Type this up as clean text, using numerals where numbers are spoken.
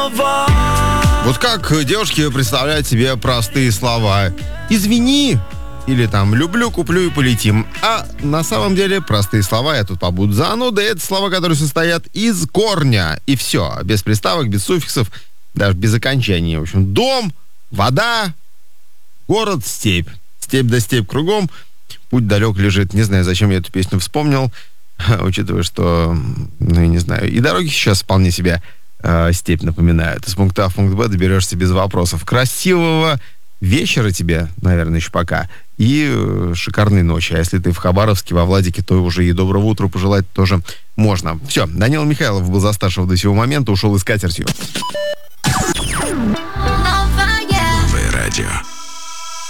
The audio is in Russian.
Вот как девушки представляют себе простые слова? «Извини» или там «люблю, куплю и полетим». А на самом деле простые слова, я тут побуду занудой, это слова, которые состоят из корня. И все, без приставок, без суффиксов, даже без окончания. В общем, дом, вода, город, степь. Степь да степь кругом, путь далек лежит. Не знаю, зачем я эту песню вспомнил, учитывая, что, ну, я не знаю, и дороги сейчас вполне себе степь напоминают. Из пункта А в пункт Б доберешься без вопросов. Красивого вечера тебе, наверное, еще пока. И шикарной ночи. А если ты в Хабаровске, во Владике, то уже и доброго утра пожелать тоже можно. Все, Данила Михайлов был за старшего до сего момента, ушел с катертью.